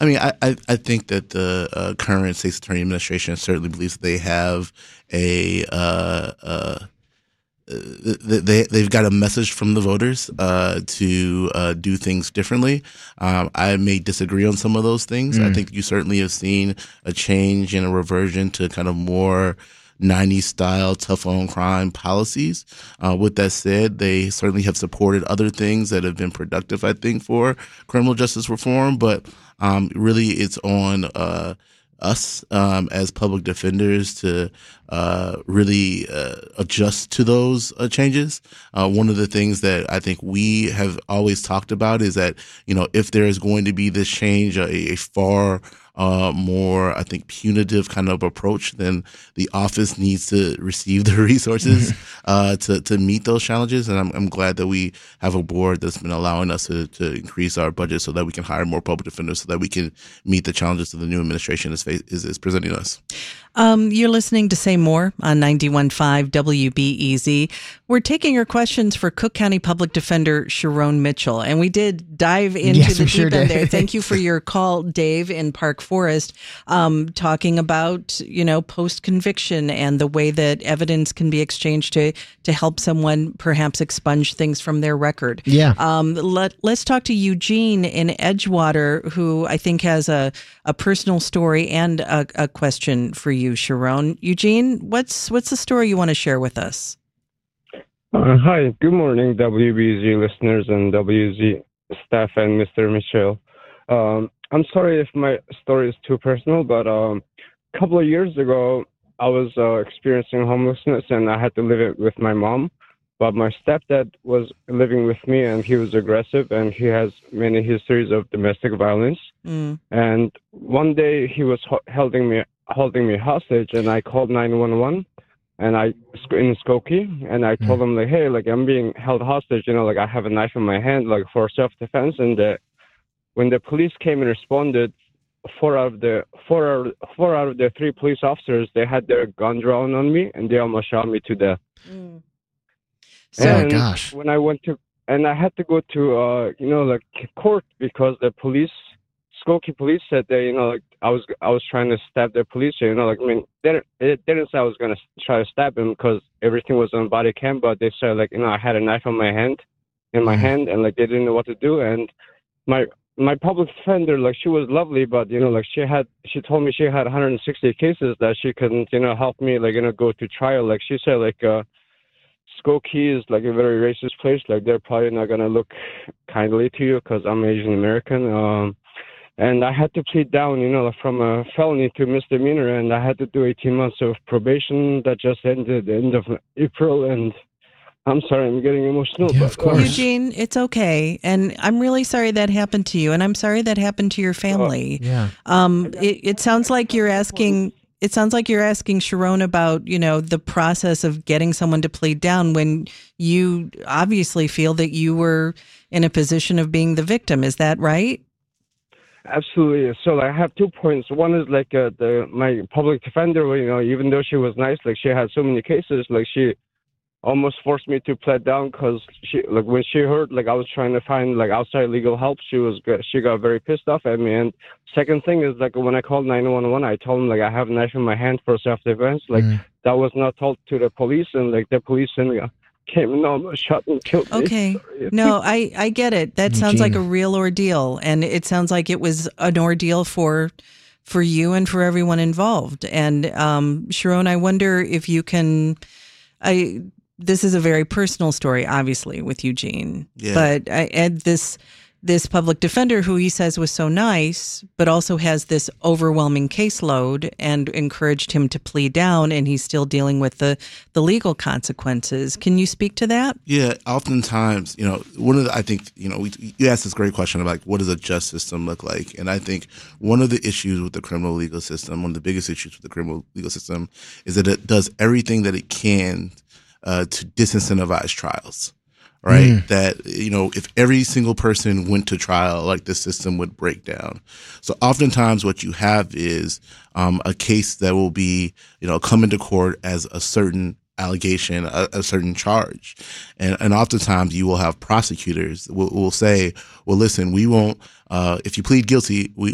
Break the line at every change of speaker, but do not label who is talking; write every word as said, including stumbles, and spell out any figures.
I mean, I, I, I think that the uh, current state's attorney administration certainly believes that they have a uh, uh, they they've got a message from the voters uh, to uh, do things differently. Um, I may disagree on some of those things. Mm. I think you certainly have seen a change and a reversion to kind of more nineties style tough on crime policies. Uh, with that said, they certainly have supported other things that have been productive, I think, for criminal justice reform. But um, really, it's on uh, us um, as public defenders to uh, really uh, adjust to those uh, changes. Uh, one of the things that I think we have always talked about is that, you know, if there is going to be this change, a, a far uh, more, I think, punitive kind of approach, then the office needs to receive the resources uh, to, to meet those challenges. And I'm, I'm glad that we have a board that's been allowing us to, to increase our budget so that we can hire more public defenders so that we can meet the challenges that the new administration is, is, is presenting us.
Um, you're listening to Say More on ninety-one point five W B E Z. We're taking your questions for Cook County Public Defender Sharon Mitchell, and we did dive into
yes,
the deep
sure
end
did.
there. Thank you for your call, Dave, in Park Forest, um, talking about, you know, post-conviction and the way that evidence can be exchanged to to help someone perhaps expunge things from their record.
Yeah.
Um, let, let's talk to Eugene in Edgewater, who I think has a, a personal story and a, a question for you. You, Sharon. Eugene, what's what's the story you want to share with us?
Uh, hi, good morning, W B Z listeners and W Z staff and Mister Mitchell. Um, I'm sorry if my story is too personal, but um, a couple of years ago, I was uh, experiencing homelessness and I had to live it with my mom. But my stepdad was living with me and he was aggressive and he has many histories of domestic violence. Mm. And one day he was ho- holding me holding me hostage, and I called nine one one, and I in Skokie, and I told him like, hey, like I'm being held hostage, you know, like I have a knife in my hand, like for self-defense. And uh, when the police came and responded, four out of the four out of, four out of the three police officers, they had their gun drawn on me, and they almost shot me to death.
Mm.
So,
and
oh gosh!
When I went to, and I had to go to, uh, you know, like court because the police. Skokie police said that, you know, like I was I was trying to stab the police, you know, like I mean, they didn't, they didn't say I was gonna try to stab him because everything was on body cam, but they said like, you know, I had a knife in my hand, in my hand, and like they didn't know what to do. And my my public defender, like she was lovely, but you know, like she had she told me she had one hundred sixty cases that she couldn't, you know, help me, like, you know, go to trial. Like she said, like uh, Skokie is like a very racist place. Like they're probably not gonna look kindly to you because I'm Asian American. Um, And I had to plead down, you know, from a felony to misdemeanor, and I had to do eighteen months of probation that just ended the end of April. And I'm sorry, I'm getting emotional.
Yeah,
but,
of course.
Eugene, it's okay. And I'm really sorry that happened to you, and I'm sorry that happened to your family.
Uh, yeah.
Um, it, it sounds like you're asking... It sounds like you're asking Sharon about, you know, the process of getting someone to plead down when you obviously feel that you were in a position of being the victim. Is that right?
Absolutely. So I have two points. One is like uh, the my public defender, you know, even though she was nice, like she had so many cases, like she almost forced me to plead down because she, like when she heard like I was trying to find like outside legal help, she was she got very pissed off at me. And second thing is like when I called nine one one, I told them like I have a knife in my hand for self-defense. Like mm. that was not told to the police, and like the police and. Uh, came and almost shot and killed me.
Okay. No, I, I get it. That sounds like a real ordeal. And it sounds like it was an ordeal for for you and for everyone involved. And um, Sharon, I wonder if you can, I this is a very personal story, obviously, with Eugene. Yeah. But I, and this this public defender who he says was so nice, but also has this overwhelming caseload and encouraged him to plead down, and he's still dealing with the, the legal consequences. Can you speak to that?
Yeah, oftentimes, you know, one of the, I think, you know, we, you asked this great question about like, what does a just system look like? And I think one of the issues with the criminal legal system, one of the biggest issues with the criminal legal system is that it does everything that it can uh, to disincentivize trials. Right. Mm. That, you know, if every single person went to trial, like the system would break down. So oftentimes what you have is um, a case that will be, you know, come into court as a certain allegation, a, a certain charge. And, and oftentimes you will have prosecutors will, will say, well, listen, we won't, uh, if you plead guilty, we,